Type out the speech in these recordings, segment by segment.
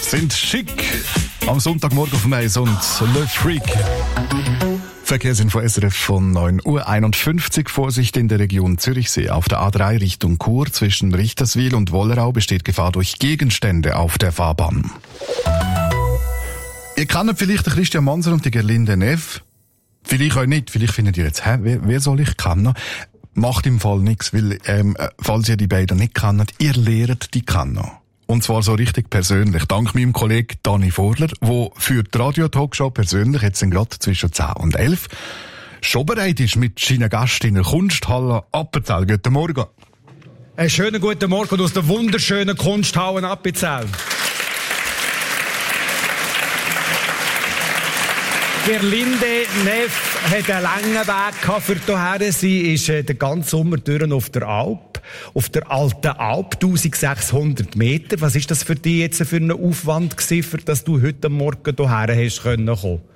sind schick. Am Sonntagmorgen auf Mais und Le Freak. Verkehrsinfo SRF von 9:51 Uhr. Vorsicht in der Region Zürichsee. Auf der A3 Richtung Chur zwischen Richterswil und Wollerau besteht Gefahr durch Gegenstände auf der Fahrbahn. Ihr kennt vielleicht den Christian Manser und die Gerlinde Neff. Vielleicht auch nicht. Vielleicht findet ihr jetzt, wer soll ich kennen? Macht im Fall nichts, weil, falls ihr die beiden nicht kennt, ihr lernt die kennen. Und zwar so richtig persönlich. Dank meinem Kollegen Dani Vorler, der für die Radio-Talkshow persönlich jetzt gerade zwischen 10 und 11 schon bereit ist mit seinen Gästen in der Kunsthalle Appenzell. Guten Morgen. Einen schönen guten Morgen aus der wunderschönen Kunsthalle Appenzell. Gerlinde Neff hat einen langen Weg gehabt für hierher. Sie ist den ganzen Sommer durch auf der Alp, auf der alten Alp, 1600 Meter. Was ist das für dich jetzt für einen Aufwand gewesen, für dass du heute Morgen hierher hast kommen?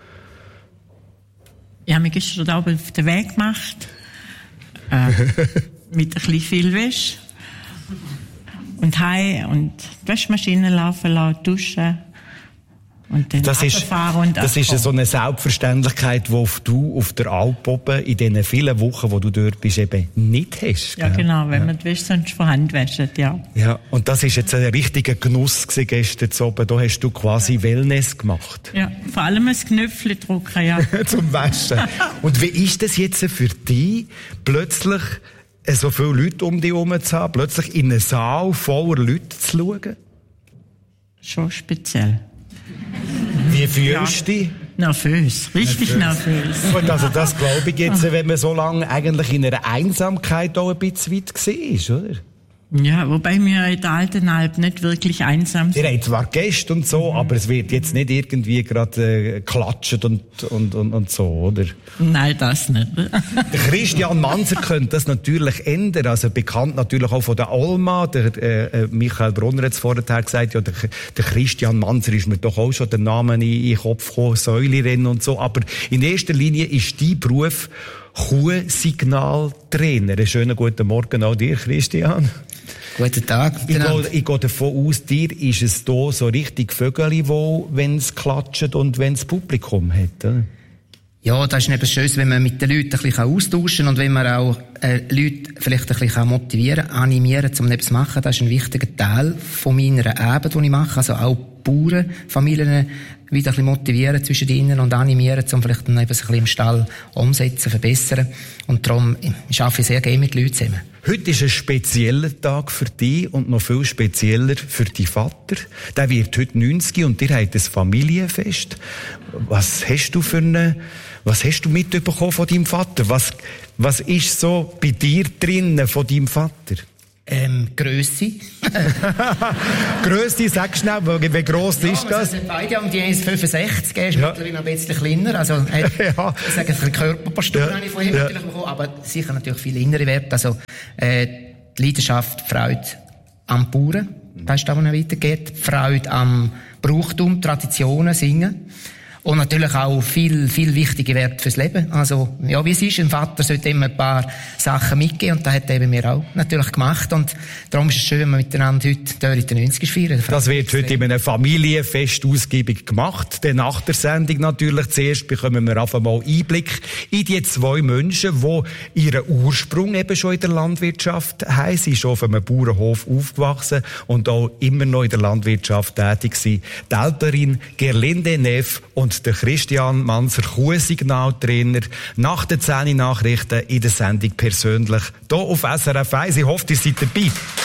Ich habe mich gestern Abend auf den Weg gemacht. Mit ein bisschen viel Wäsche. Und heim und die Waschmaschine laufen lassen, duschen. Und dann das ist so eine Selbstverständlichkeit, die du auf der Alp oben in diesen vielen Wochen, wo du dort bist, eben nicht hast. Ja, genau, wenn man die Wäsche sonst von Hand wäscht, ja. Ja, und das ist jetzt ein richtiger Genuss gewesen gestern oben. Da hast du quasi Wellness gemacht. Ja, vor allem ein Knöpfchen drücken, ja. Zum Waschen. Und wie ist das jetzt für dich, plötzlich so viele Leute um dich herum zu haben, plötzlich in einen Saal voller Leute zu schauen? Schon speziell. Wie fühlst du dich? Nervös, richtig nervös. Und also das glaube ich jetzt, wenn man so lange eigentlich in einer Einsamkeit auch ein bisschen weit war, oder? Ja, wobei wir in der alten Alp nicht wirklich einsam sind. Ihr habt zwar Gäste und so, aber es wird jetzt nicht irgendwie gerade klatscht und so, oder? Nein, das nicht. Der Christian Manser könnte das natürlich ändern, also bekannt natürlich auch von der Alma, der Michael Brunner hat es vorher gesagt, ja, der Christian Manser ist mir doch auch schon der Name in den Kopf gekommen, Säulirennen und so, aber in erster Linie ist dein Beruf Kuhsignaltrainer. Einen schönen guten Morgen auch dir, Christian. Guten Tag. Ich gehe davon aus, dir ist es hier so richtig Vögeli, wenn es klatscht und wenn es Publikum hat, oder? Ja, das ist etwas Schönes, wenn man mit den Leuten ein bisschen austauschen kann und wenn man auch Leute vielleicht ein bisschen motivieren kann, animieren, um etwas zu machen. Das ist ein wichtiger Teil von meiner Arbeit, die ich mache. Also auch Bauernfamilien wieder ein bisschen motivieren zwischen ihnen und animieren, um vielleicht dann eben ein bisschen im Stall umsetzen, verbessern. Und darum arbeite ich sehr gerne mit Leuten zusammen. Heute ist ein spezieller Tag für dich und noch viel spezieller für deinen Vater. Der wird heute 90 und ihr habt ein Familienfest. Was hast du mitbekommen von deinem Vater? Was ist so bei dir drinnen von deinem Vater? Grösse. Grösse, sag schnell, wie gross ist das? Also beide um die 1,65, er ist mittlerweile ein bisschen kleiner, also ich sage ein bisschen Körperpostur habe ich von ihm natürlich bekommen, aber sicher natürlich viel innere Werte, also die Leidenschaft, die Freude am Bauern, das ist da, wo er weitergeht, die Freude am Brauchtum, Traditionen, Singen. Und natürlich auch viel wichtige Werte fürs Leben. Also, ja, wie es ist, ein Vater sollte immer ein paar Sachen mitgeben und das hat er eben mir auch natürlich gemacht. Und darum ist es schön, wenn wir miteinander heute in den 90 feiern. Das wird heute in einem Familienfest ausgiebig gemacht. Dann nach der Sendung natürlich. Zuerst bekommen wir einfach mal Einblick in die zwei Menschen, die ihren Ursprung eben schon in der Landwirtschaft haben. Sie sind schon auf einem Bauernhof aufgewachsen und auch immer noch in der Landwirtschaft tätig sind. Die Älterin Gerlinde Neff und der Christian Manser, Kuhsignaltrainer, nach den 10 Nachrichten in der Sendung persönlich hier auf SRF 1. Ich hoffe, ihr seid dabei.